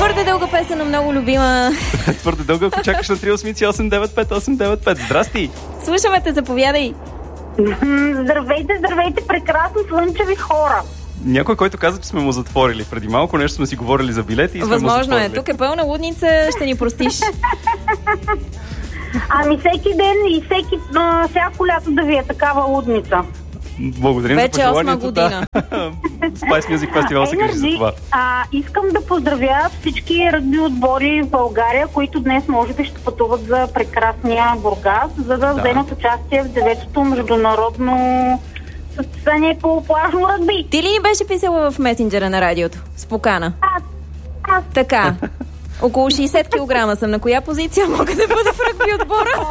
Твърде дълга песен, но много любима. Твърде дълга, ако чакаш на 385-895-895. Здрасти! Слушаме те, заповядай. Здравейте, прекрасно слънчеви хора. Някой, който каза, че сме му затворили. Преди малко нещо сме си говорили за билети и сме Възможно му затворили. Тук е пълна лудница, ще ни простиш. Ами всеки ден и всяко лято да ви е такава лудница. Благодарим вече за пожеланието. 8 година. Spice Music Festival се грижи за това. Искам да поздравя всички ръгби отбори в България, които днес може би ще пътуват за прекрасния Бургас, за да вземат участие в 9-то международно състезание по плажно ръгби. Ти ли ни беше писала в месенджера на радиото? С покана? Аз. Така. Около 60 кг съм. На коя позиция мога да бъда в ръгби отбора?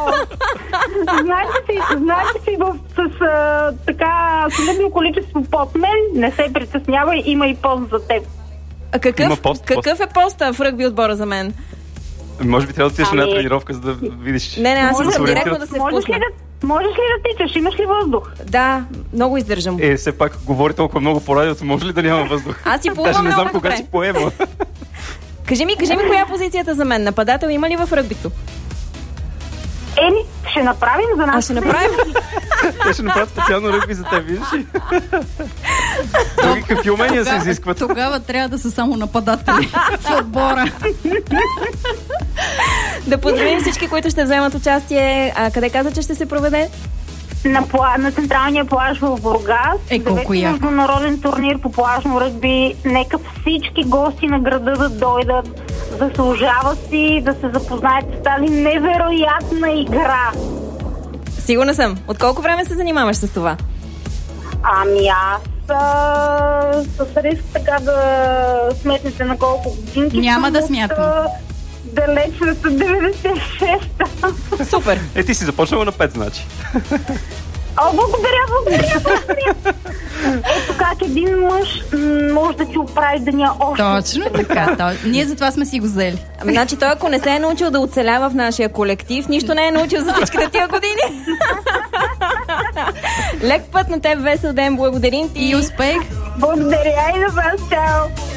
Знаете си, с така солидно количество под мен, не се притеснявай, има и пост за теб. А какъв е поста в ръгби отбора за мен? Може би трябва да отидеш на тренировка, за да видиш. Не, аз искам директно да се впусна. Можеш ли да тичаш? Имаш ли въздух? Да, много издържам. Все пак говори толкова много по радиото, може ли да няма въздух? Аз си плувам даже не знам много кога добре. си поема. Кажи ми, коя е позицията за мен? Нападател има ли в ръгбито? Ще направим за нас. Ще направим. Те ще направят специално ръгби за теб, видиш ли? Други какви умения се изискват? Тогава трябва да са само нападатели в отбора. Да поздравим всички, които ще вземат участие. Къде каза, че ще се проведе? На централния плаж в Бургас. Колко яко. Международен турнир по плажно ръгби. Нека всички гости на града да дойдат. Заслужава си да се запознаят с тази невероятна игра. Сигурна съм. От колко време се занимаваш с това? Ами аз с риск така да сметнете на колко годинки. Няма да смятам. Далечната 96-та. Супер. Ти си започнала на 5, значи. Благодаря. Ето как един мъж може да ти оправи деня още. Точно така. Ние за това сме си го взели. Значи той, ако не се е научил да оцелява в нашия колектив, нищо не е научил за всичките тия години. Лек път на теб, весел ден, благодарим ти. И успех. Благодаря и на вас, чао.